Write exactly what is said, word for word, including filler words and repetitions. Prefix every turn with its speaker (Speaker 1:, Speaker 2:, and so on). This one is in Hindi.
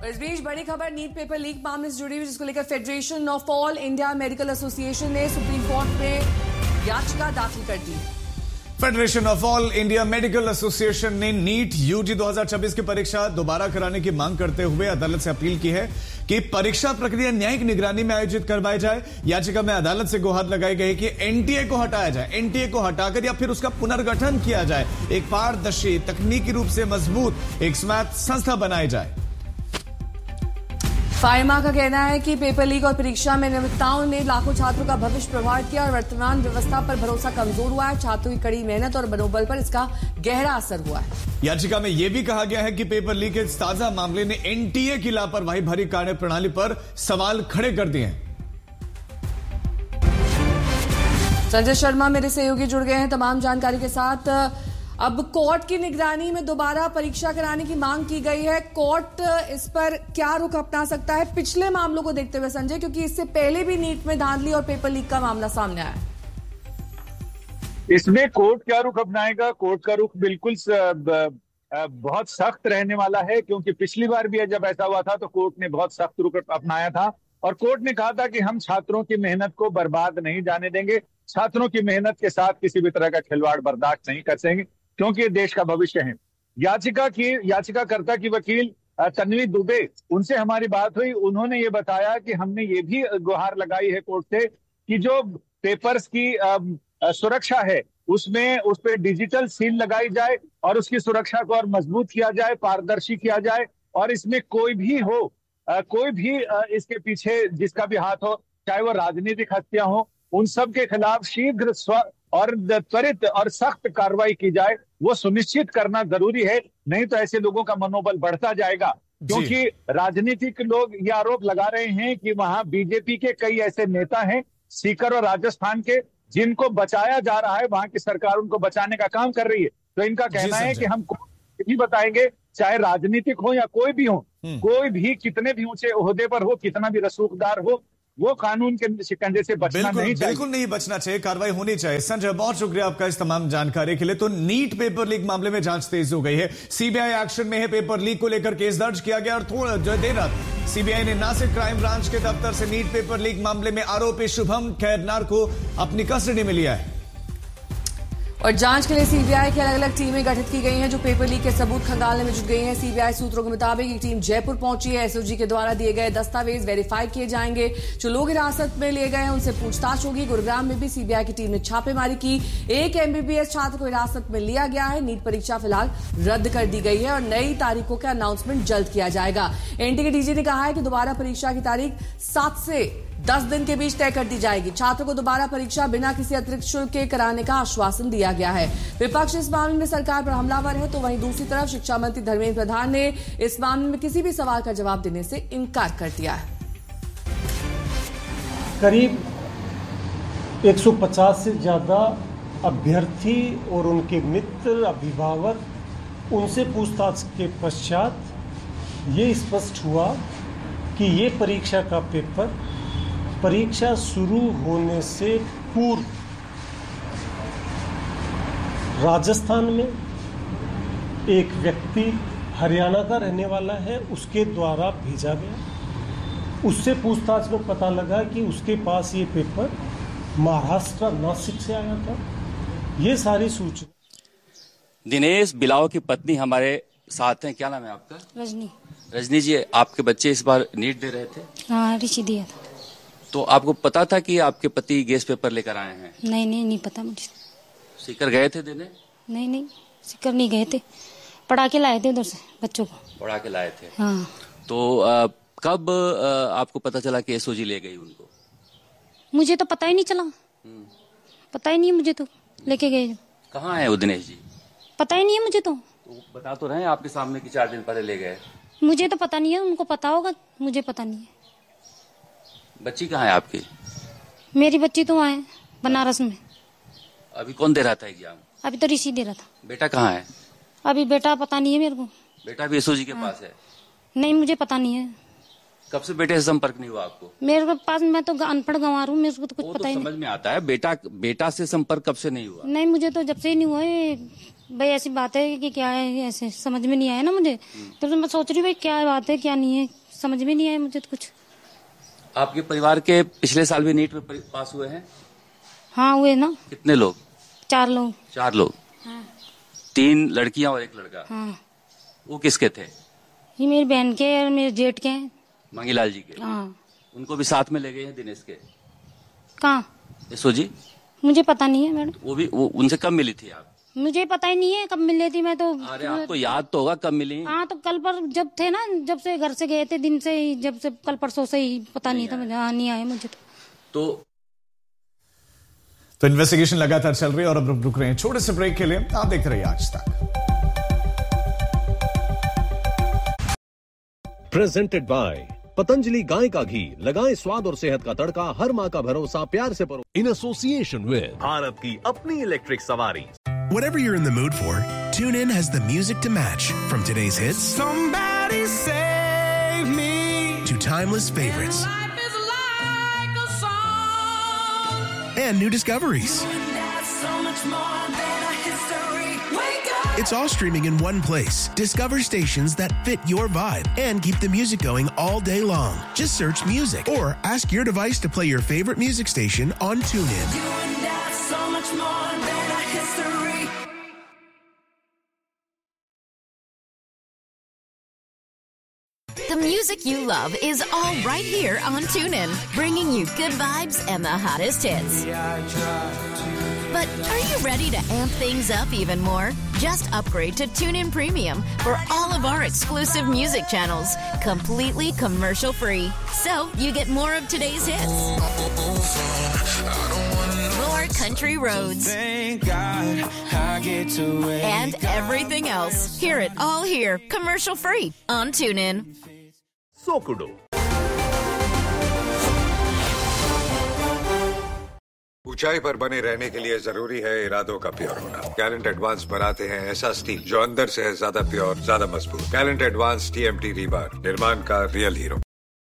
Speaker 1: इस बीच बड़ी खबर नीट पेपर लीक मामले से जुड़ी हुई, जिसको लेकर federation of all India medical association ने सुप्रीम कोर्ट में याचिका दाखिल कर दी।
Speaker 2: Federation of all India medical association ने नीट यूजी दो हज़ार छब्बीस की परीक्षा दोबारा कराने की मांग करते हुए अदालत से अपील की है कि परीक्षा प्रक्रिया न्यायिक निगरानी में आयोजित करवाई जाए। याचिका में अदालत से गुहार लगाई गई कि एनटीए को हटाया जाए, एनटीए को हटाकर या फिर उसका पुनर्गठन किया जाए, एक पारदर्शी तकनीकी रूप से मजबूत एक स्वायत्त संस्था बनाई जाए।
Speaker 1: फाइमा का कहना है कि पेपर लीक और परीक्षा में अनियमितताओं ने लाखों छात्रों का भविष्य प्रभावित किया और वर्तमान व्यवस्था पर भरोसा कमजोर हुआ है। छात्रों की कड़ी मेहनत और मनोबल पर इसका गहरा असर हुआ है।
Speaker 2: याचिका में यह भी कहा गया है कि पेपर लीक के ताजा मामले ने एनटीए की लापरवाही भरी कार्य प्रणाली पर सवाल खड़े कर दिए हैं।
Speaker 1: संजय शर्मा मेरे सहयोगी जुड़ गए हैं तमाम जानकारी के साथ। अब कोर्ट की निगरानी में दोबारा परीक्षा कराने की मांग की गई है। कोर्ट इस पर क्या रुख अपना सकता है पिछले मामलों को देखते हुए संजय, क्योंकि इससे पहले भी नीट में धांधली और पेपर लीक का मामला सामने आया।
Speaker 3: इसमें कोर्ट क्या रुख अपनाएगा? कोर्ट का रुख बिल्कुल बहुत सख्त रहने वाला है, क्योंकि पिछली बार भी जब ऐसा हुआ था तो कोर्ट ने बहुत सख्त रुख अपनाया था और कोर्ट ने कहा था कि हम छात्रों की मेहनत को बर्बाद नहीं जाने देंगे, छात्रों की मेहनत के साथ किसी भी तरह का खिलवाड़ बर्दाश्त नहीं कर सकेंगे, क्योंकि ये देश का भविष्य है। याचिका की याचिकाकर्ता की वकील तन्वी दुबे, उनसे हमारी बात हुई। उन्होंने ये बताया कि हमने ये भी गुहार लगाई है कोर्ट से कि जो पेपर्स की आ, आ, सुरक्षा है उसमें उस पर डिजिटल सील लगाई जाए और उसकी सुरक्षा को और मजबूत किया जाए, पारदर्शी किया जाए और इसमें कोई भी हो आ, कोई भी आ, इसके पीछे जिसका भी हाथ हो, चाहे वो राजनीतिक हत्या हो, उन सब के खिलाफ शीघ्र स्व और त्वरित और सख्त कार्रवाई की जाए, वो सुनिश्चित करना जरूरी है। नहीं तो ऐसे लोगों का मनोबल बढ़ता जाएगा, क्योंकि राजनीतिक लोग ये आरोप लगा रहे हैं कि वहां बीजेपी के कई ऐसे नेता हैं सीकर और राजस्थान के, जिनको बचाया जा रहा है, वहां की सरकार उनको बचाने का काम कर रही है। तो इनका कहना है कि हम भी बताएंगे, चाहे राजनीतिक हो या कोई भी हो, कोई भी कितने भी ऊंचे ओहदे पर हो, कितना भी रसूखदार हो, वो कानून के शिकंजे से बचना
Speaker 2: बिल्कुल,
Speaker 3: नहीं चाहिए।
Speaker 2: बिल्कुल नहीं बचना चाहिए, कार्रवाई होनी चाहिए। संजय, बहुत शुक्रिया आपका इस तमाम जानकारी के लिए। तो नीट पेपर लीक मामले में जांच तेज हो गई है, सीबीआई एक्शन में है। पेपर लीक को लेकर केस दर्ज किया गया और थोड़ा जो देर रात सीबीआई ने नासिक क्राइम ब्रांच के दफ्तर से नीट पेपर लीक मामले में आरोपी शुभम खैरनार को अपनी कस्टडी में लिया है
Speaker 1: और जांच के लिए सीबीआई की अलग अलग टीमें गठित की गई हैं, जो पेपर लीक के सबूत खंगालने में जुट गई हैं। सीबीआई सूत्रों के मुताबिक एक टीम जयपुर पहुंची है। एसओजी के द्वारा दिए गए दस्तावेज वेरीफाई किए जाएंगे। जो लोग हिरासत में लिए गए हैं उनसे पूछताछ होगी। गुरुग्राम में भी सीबीआई की टीम ने छापेमारी की। एक एमबीबीएस छात्र को हिरासत में लिया गया है। नीट परीक्षा फिलहाल रद्द कर दी गई है और नई तारीखों का अनाउंसमेंट जल्द किया जाएगा। एनटी के डीजी ने कहा है कि दोबारा परीक्षा की तारीख सात से दस दिन के बीच तय कर दी जाएगी। छात्रों को दोबारा परीक्षा बिना किसी अतिरिक्त शुल्क के कराने का आश्वासन दिया गया है। विपक्ष इस मामले में सरकार पर हमलावर है, तो वहीं दूसरी तरफ शिक्षा मंत्री धर्मेंद्र प्रधान ने इस मामले में किसी भी सवाल का जवाब देने से इनकार कर दिया है।
Speaker 4: करीब एक सौ पचास से ज्यादा अभ्यर्थी और उनके मित्र, अभिभावक, उनसे पूछताछ के पश्चात ये स्पष्ट हुआ कि ये परीक्षा का पेपर परीक्षा शुरू होने से पूर्व राजस्थान में एक व्यक्ति हरियाणा का रहने वाला है, उसके द्वारा भेजा गया। उससे पूछताछ में पता लगा कि उसके पास ये पेपर महाराष्ट्र नासिक से आया था। ये सारी सूचना।
Speaker 5: दिनेश बिलाव की पत्नी हमारे साथ हैं। क्या नाम है आपका?
Speaker 6: रजनी।
Speaker 5: रजनी जी, आपके बच्चे इस बार नीट दे रहे थे?
Speaker 6: हाँ, ऋषि दिया था।
Speaker 5: तो आपको पता था कि आपके पति गैस पेपर लेकर आए हैं?
Speaker 6: नहीं नहीं नहीं पता मुझे।
Speaker 5: सीकर गए थे देने?
Speaker 6: नहीं नहीं, सीकर नहीं गए थे, पढ़ा के लाए थे उधर से बच्चों को।
Speaker 5: पढ़ा के लाए थे?
Speaker 6: हाँ।
Speaker 5: तो आ, कब आ, आपको पता चला कि एसओजी ले गई उनको?
Speaker 6: मुझे तो पता ही नहीं चला, पता ही नहीं है मुझे तो लेके गए।
Speaker 5: कहाँ है वो दिनेश जी?
Speaker 6: पता ही नहीं है मुझे तो।
Speaker 5: तो बता तो रहे हैं आपके सामने कि चार दिन पहले ले गए।
Speaker 6: मुझे तो पता नहीं है, उनको पता होगा, मुझे पता नहीं है।
Speaker 5: बच्ची कहाँ है आपकी?
Speaker 6: मेरी बच्ची तो वहाँ है बनारस में।
Speaker 5: अभी कौन दे रहा था एग्जाम?
Speaker 6: अभी तो ऋषि दे रहा था।
Speaker 5: बेटा कहाँ है?
Speaker 6: अभी बेटा पता नहीं है मेरे को।
Speaker 5: बेटा भी एसओजी के हाँ। पास है?
Speaker 6: नहीं, मुझे पता नहीं है।
Speaker 5: कब से बेटे से संपर्क नहीं हुआ आपको?
Speaker 6: मेरे को पास, मैं तो अनपढ़ गंवार हूँ, मेरे को तो कुछ पता
Speaker 5: तो
Speaker 6: ही नहीं।
Speaker 5: समझ में आता है, बेटा बेटा से संपर्क कब से नहीं हुआ?
Speaker 6: नहीं, मुझे तो जब से ही नहीं हुआ है, भाई ऐसी बात है कि क्या है, ऐसे समझ में नहीं आया ना मुझे। तो, तो मैं सोच रही हूँ भाई क्या बात है क्या नहीं है, समझ में नहीं आया मुझे तो कुछ।
Speaker 5: आपके परिवार के पिछले साल भी नीट में पास हुए हैं?
Speaker 6: हाँ हुए ना।
Speaker 5: कितने लोग?
Speaker 6: चार लोग।
Speaker 5: चार लोग?
Speaker 6: हाँ।
Speaker 5: तीन लड़कियां और एक लड़का?
Speaker 6: हाँ।
Speaker 5: वो किसके थे?
Speaker 6: ये मेरी बहन के और मेरे जेठ के हैं।
Speaker 5: मंगीलाल जी के?
Speaker 6: हाँ।
Speaker 5: उनको भी साथ में ले गए हैं दिनेश के?
Speaker 6: कहाँ?
Speaker 5: यशोजी?
Speaker 6: मुझे पता नहीं है मैडम।
Speaker 5: वो भी वो उनसे कब मिली थी आप?
Speaker 6: मुझे पता ही नहीं है कब मिले थी मैं तो।
Speaker 5: अरे आपको याद तो होगा कब मिली?
Speaker 6: हाँ तो कल पर जब थे ना, जब से घर से गए थे दिन से ही, जब से कल परसों से ही पता नहीं, नहीं था मुझे। हाँ नहीं आए मुझे तो।
Speaker 5: तो
Speaker 2: तो इन्वेस्टिगेशन लगातार चल रही है और अब रुक रहे हैं छोटे से ब्रेक के लिए। आप देखते रहिए आज तक।
Speaker 7: प्रेजेंटेड बाय पतंजलि गाय का घी, लगाएं स्वाद और सेहत का तड़का, हर माँ का भरोसा प्यार से परो। इन एसोसिएशन विद भारत की अपनी इलेक्ट्रिक सवारी।
Speaker 8: Whatever you're in the mood for, TuneIn has the music to match. From today's hits, Somebody Save Me, to timeless favorites and, life is like a song. And new discoveries. So much more than a history. Wake up. It's all streaming in one place. Discover stations that fit your vibe and keep the music going all day long. Just search music or ask your device to play your favorite music station on TuneIn. You and I, so much more than a history.
Speaker 9: The music you love is all right here on TuneIn, bringing you good vibes and the hottest hits. But are you ready to amp things up even more? Just upgrade to TuneIn Premium for all of our exclusive music channels, completely commercial free. So you get more of today's hits, more country roads,
Speaker 8: Thank God I get to wake
Speaker 9: and everything else. Hear it all here, commercial free on TuneIn.
Speaker 7: सोकुडो।
Speaker 10: ऊंचाई पर बने रहने के लिए जरूरी है इरादों का प्योर होना। गैलेंट एडवांस बनाते हैं ऐसा स्टील जो अंदर से है ज्यादा प्योर, ज्यादा मजबूत। गैलेंट एडवांस टीएमटी रीबार, निर्माण का रियल हीरो।